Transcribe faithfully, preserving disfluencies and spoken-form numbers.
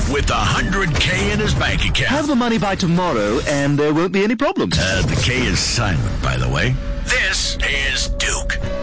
with one hundred K in his bank account. Have the money by tomorrow, and there won't be any problems. Uh, the K is silent, by the way. This is Duke.